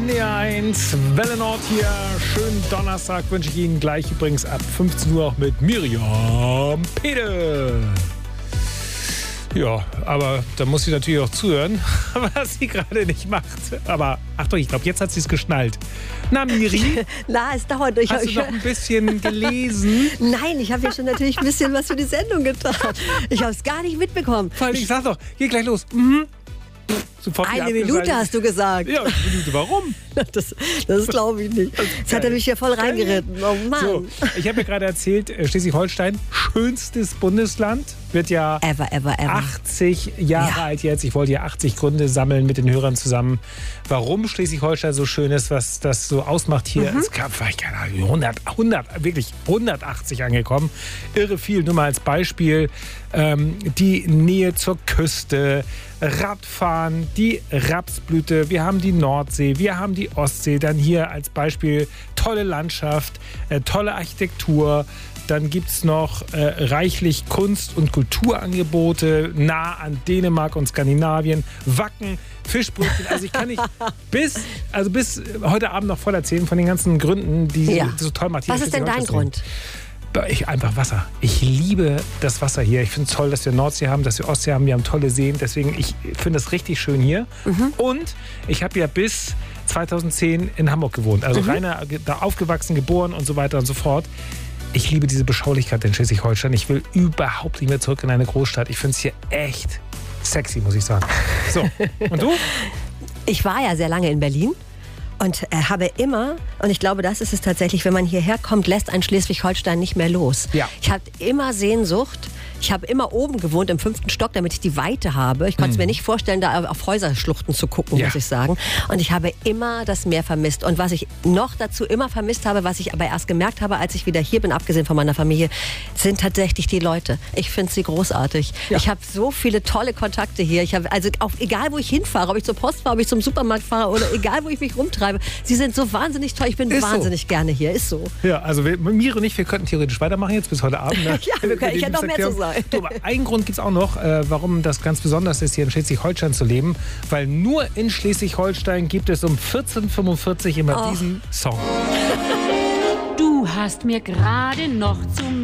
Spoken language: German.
NDR 1, Welle Nord hier. Schönen Donnerstag wünsche ich Ihnen gleich übrigens ab 15 Uhr auch mit Miriam Pede. Ja, aber da muss sie natürlich auch zuhören, was sie gerade nicht macht. Aber Achtung, ich glaube, jetzt hat sie es geschnallt. Na, Miri? Na, es dauert. Hast du noch ein bisschen gelesen? Nein, ich habe ja schon natürlich ein bisschen was für die Sendung getan. Ich habe es gar nicht mitbekommen. Vor allem, ich sag doch, geh gleich los. Sofort Eine Minute hast du gesagt. Ja, eine Minute. Warum? Das glaube ich nicht. Jetzt hat er mich hier voll reingeritten. Oh Mann. So, ich habe ja gerade erzählt, Schleswig-Holstein, schönstes Bundesland, wird ja Ever. 80 Jahre alt jetzt. Ich wollte ja 80 Gründe sammeln mit den Hörern zusammen, warum Schleswig-Holstein so schön ist, was das so ausmacht hier. Es gab vielleicht, keine Ahnung, 180 angekommen. Irre viel. Nur mal als Beispiel die Nähe zur Küste, Radfahren, die Rapsblüte, wir haben die Nordsee, wir haben die Ostsee, dann hier als Beispiel tolle Landschaft, tolle Architektur, dann gibt es noch reichlich Kunst- und Kulturangebote nah an Dänemark und Skandinavien, Wacken, Fischbrötchen, also ich kann nicht bis heute Abend noch voll erzählen von den ganzen Gründen, die so toll macht. Was ist denn dein Grund? Einfach Wasser. Ich liebe das Wasser hier. Ich finde es toll, dass wir Nordsee haben, dass wir Ostsee haben. Wir haben tolle Seen. Deswegen, ich finde es richtig schön hier. Und ich habe ja bis 2010 in Hamburg gewohnt. Also reiner, da aufgewachsen, geboren und so weiter und so fort. Ich liebe diese Beschaulichkeit in Schleswig-Holstein. Ich will überhaupt nicht mehr zurück in eine Großstadt. Ich finde es hier echt sexy, muss ich sagen. So, und du? Ich war ja sehr lange in Berlin. Und habe immer, und ich glaube, das ist es tatsächlich, wenn man hierher kommt, lässt ein Schleswig-Holstein nicht mehr los. Ja. Ich hatte immer Sehnsucht. Ich habe immer oben gewohnt, im 5. Stock, damit ich die Weite habe. Ich konnte es mir nicht vorstellen, da auf Häuserschluchten zu gucken, muss ich sagen. Und ich habe immer das Meer vermisst. Und was ich noch dazu immer vermisst habe, was ich aber erst gemerkt habe, als ich wieder hier bin, abgesehen von meiner Familie, sind tatsächlich die Leute. Ich finde sie großartig. Ja. Ich habe so viele tolle Kontakte hier. Ich habe, also egal, wo ich hinfahre, ob ich zur Post fahre, ob ich zum Supermarkt fahre oder egal, wo ich mich rumtreibe, sie sind so wahnsinnig toll. Ich bin wahnsinnig gerne hier. Ist so. Ja, also Miri und ich, wir könnten theoretisch weitermachen jetzt bis heute Abend. Ne? Ja, wir können. Ich hätte noch mehr zu sagen. Du, aber einen Grund gibt es auch noch, warum das ganz besonders ist, hier in Schleswig-Holstein zu leben. Weil nur in Schleswig-Holstein gibt es um 14:45 immer diesen Song. Du hast mir gerade noch zum